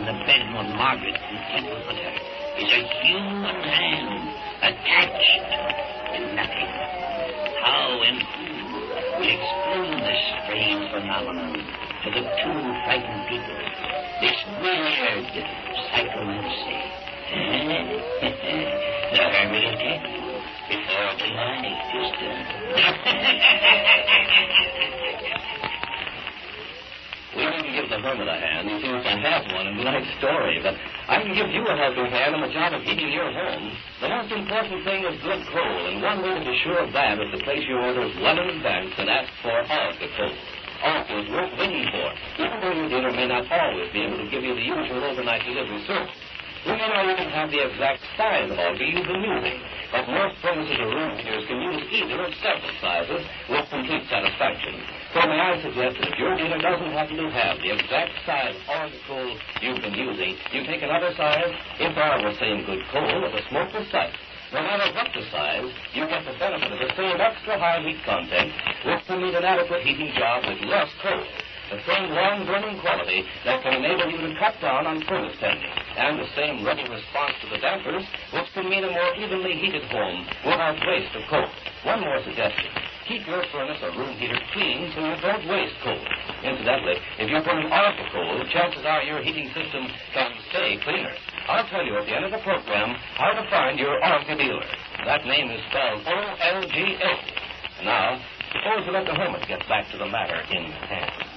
the bedroom of Margaret and sleeping with her is a human hand attached to nothing. How and who will explain this strange phenomenon to the two frightened people? This weird psychomancy. The hermit will tell you before the night is done. We didn't give the hermit a hand. He seems to have one in tonight's story, but I can give you a helping hand in the job of heating your home. The most important thing is good coal, and one way to be sure of that is to place your orders well in advance and ask for Orca coal. Orca is worth waiting for, even though your dealer may not always be able to give you the usual overnight delivery service. We may not even have the exact size of Orca you've been using, but most furnaces or room heaters can use either of several sizes with complete satisfaction. So may I suggest that if your dealer doesn't happen to have the exact size of Orca coal you've been using, you take another size, if they are the same good coal of a smokeless type. No matter what the size, you get the benefit of the same extra high heat content, which can meet an adequate heating job with less coal. The same long-burning quality that can enable you to cut down on furnace tending, and the same ready response to the dampers, which can mean a more evenly heated home without waste of coal. One more suggestion. Keep your furnace or room heater clean so you don't waste coal. Incidentally, if you put in Orca coal, chances are your heating system can stay cleaner. I'll tell you at the end of the program how to find your Orca dealer. That name is spelled O-L-G-A. Now, suppose we let the hermit get back to the matter in hand.